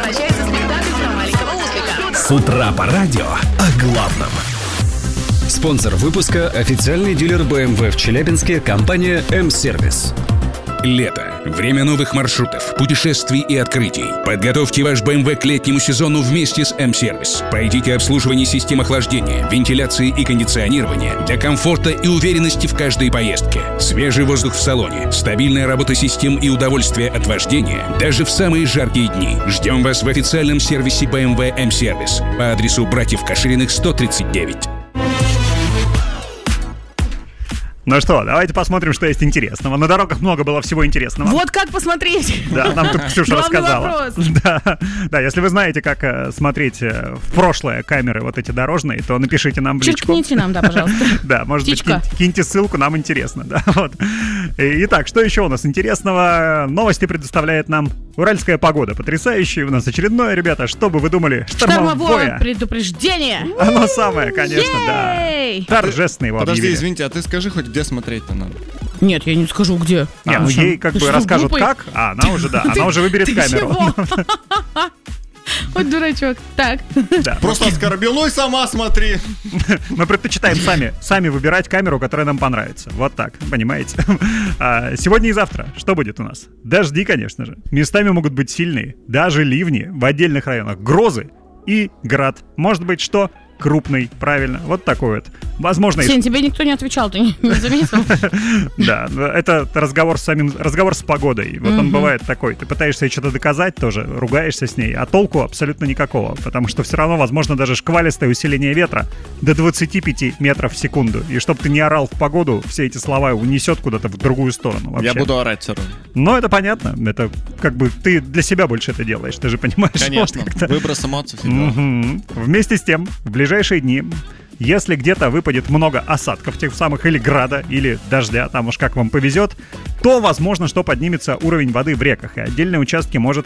возвращается с нектаром маленького успеха. С утра по радио о главном. Спонсор выпуска – официальный дилер BMW в Челябинске, компания М-Сервис. Лето. Время новых маршрутов, путешествий и открытий. Подготовьте ваш BMW к летнему сезону вместе с М-Сервис. Пройдите обслуживание систем охлаждения, вентиляции и кондиционирования для комфорта и уверенности в каждой поездке. Свежий воздух в салоне, стабильная работа систем и удовольствие от вождения даже в самые жаркие дни. Ждем вас в официальном сервисе BMW М-Сервис по адресу Братьев Кашириных, 139. Ну что, давайте посмотрим, что есть интересного. На дорогах много было всего интересного. Вот как посмотреть? Да, нам тут Ксюша рассказала. Вопрос. Да, если вы знаете, как смотреть в прошлое камеры вот эти дорожные, то напишите нам в личку. Черкните нам, да, пожалуйста. Да, может быть, Птичка. киньте ссылку, нам интересно. Да, вот. Итак, что еще у нас интересного? Новости предоставляет нам Уральская погода. Потрясающая у нас очередное, ребята. Что бы вы думали? Штормовое предупреждение. Оно самое, конечно, да. Торжественно его Подожди, объявили. извините, а ты скажи хоть, где смотреть-то надо? Нет, я не скажу, где. Не, ну ей как Ты бы что, расскажут глупый? как, а она уже, да, она уже выберет камеру. Вот дурачок. Так. Да. Просто оскорбилуй, сама смотри. Мы предпочитаем сами выбирать камеру, которая нам понравится. Вот так, понимаете? Сегодня и завтра что будет у нас? Дожди, конечно же. Местами могут быть сильные, даже ливни в отдельных районах, грозы и град. Может быть, что? Крупный, правильно. Вот такой вот. Возможно, Сень, тебе никто не отвечал, ты не заметил? да, это разговор с погодой. Вот он бывает такой. Ты пытаешься ей что-то доказать тоже, ругаешься с ней, а толку абсолютно никакого. Потому что все равно, возможно, даже шквалистое усиление ветра до 25 метров в секунду. И чтобы ты не орал в погоду, все эти слова унесет куда-то в другую сторону вообще. Я буду орать все равно. Но это понятно. Это как бы ты для себя больше это делаешь, ты же понимаешь. Конечно, Вот выброс эмоций всегда. Вместе с тем, в ближайшие дни, если где-то выпадет много осадков тех самых или града, или дождя, там уж как вам повезет, то возможно, что поднимется уровень воды в реках, и отдельные участки может